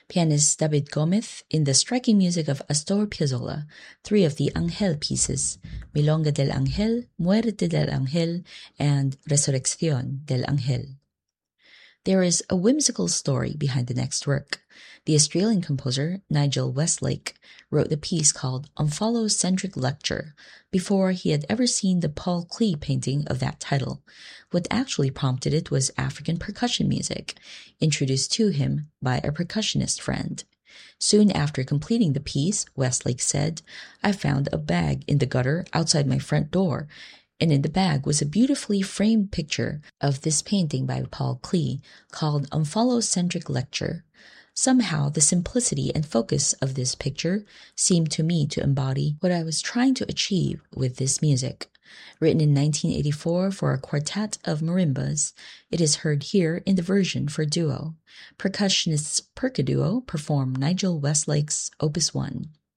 pianist David Gomez in the striking music of Astor Piazzolla, three of the Ángel pieces, Milonga del Ángel, Muerte del Ángel, and Resurrección del Ángel. There is a whimsical story behind the next work. The Australian composer Nigel Westlake wrote the piece called Omphalos-Centric Lecture before he had ever seen the Paul Klee painting of that title. What actually prompted it was African percussion music, introduced to him by a percussionist friend. Soon after completing the piece, Westlake said, "I found a bag in the gutter outside my front door, and in the bag was a beautifully framed picture of this painting by Paul Klee called Omphalos-Centric Lecture. Somehow the simplicity and focus of this picture seemed to me to embody what I was trying to achieve with this music." Written in 1984 for a quartet of marimbas, it is heard here in the version for duo. Percussionists Percuduo perform Nigel Westlake's Opus 1.